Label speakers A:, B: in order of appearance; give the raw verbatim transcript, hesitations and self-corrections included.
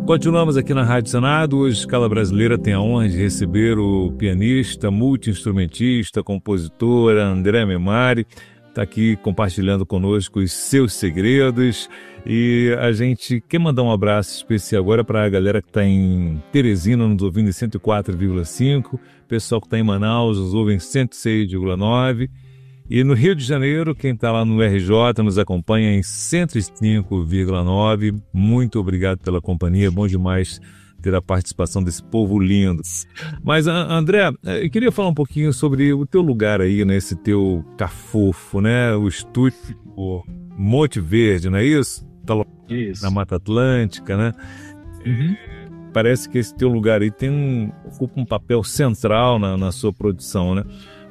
A: Continuamos aqui na Rádio Senado. Hoje, Escala Brasileira tem a honra de receber o pianista, multi-instrumentista, compositor André Memari. Está aqui compartilhando conosco os seus segredos. E a gente quer mandar um abraço especial agora para a galera que está em Teresina, nos ouvindo em cento e quatro vírgula cinco. Pessoal que está em Manaus, nos ouve em cento e seis vírgula nove. E no Rio de Janeiro, quem está lá no R J nos acompanha em cento e cinco vírgula nove. Muito obrigado pela companhia, bom demais ter a participação desse povo lindo. Mas, André, eu queria falar um pouquinho sobre o teu lugar aí, nesse teu cafofo, né? O estúdio Monte Verde, não é isso? Tá
B: Isso.
A: Na Mata Atlântica, né?
B: Uhum.
A: Parece que esse teu lugar aí tem um, ocupa um papel central na, na sua produção, né?